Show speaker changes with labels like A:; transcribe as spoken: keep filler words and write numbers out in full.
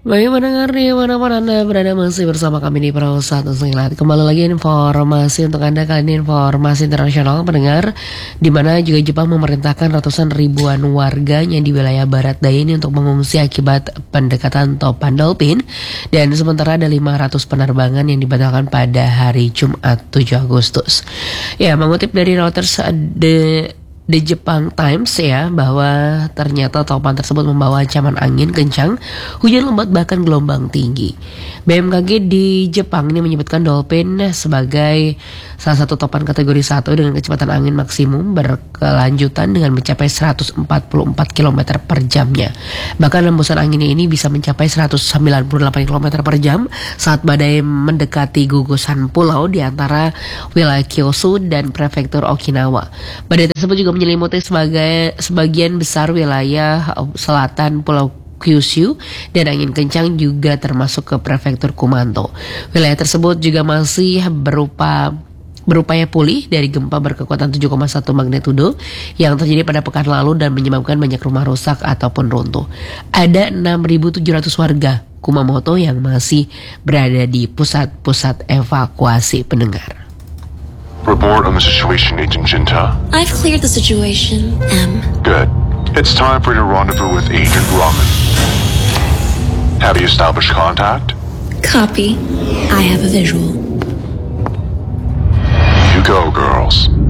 A: Bagi pendengar dimanapun Anda berada masih bersama kami di Perahu Satu Sekilat. Kembali lagi informasi untuk Anda kali ini, informasi internasional pendengar, di mana juga Jepang memerintahkan ratusan ribuan warganya di wilayah barat daya ini untuk mengungsi akibat pendekatan topan dolphin, dan sementara ada lima ratus penerbangan yang dibatalkan pada hari Jumat tujuh Agustus. Ya, mengutip dari Reuters, The The Japan Times ya, bahwa ternyata topan tersebut membawa ancaman angin kencang, hujan lebat bahkan gelombang tinggi. B M K G di Jepang ini menyebutkan dolphin sebagai salah satu topan kategori satu dengan kecepatan angin maksimum berkelanjutan dengan mencapai seratus empat puluh empat kilometer per jamnya. Bahkan hembusan anginnya ini bisa mencapai seratus sembilan puluh delapan kilometer per jam saat badai mendekati gugusan pulau di antara wilayah Kyushu dan prefektur Okinawa. Badai tersebut juga menyelimuti sebagai sebagian besar wilayah selatan Pulau Kyushu, dan angin kencang juga termasuk ke prefektur Kumamoto. Wilayah tersebut juga masih berupa berupaya pulih dari gempa berkekuatan tujuh koma satu magnitudo yang terjadi pada pekan lalu dan menyebabkan banyak rumah rusak ataupun runtuh. Ada enam ribu tujuh ratus warga Kumamoto yang masih berada di pusat-pusat evakuasi pendengar.
B: Report on the situation, Agent Jinta.
C: I've cleared the situation, M.
B: Good. It's time for you to rendezvous with Agent Raman. Have you established contact?
C: Copy. I have a visual.
B: You go, girls.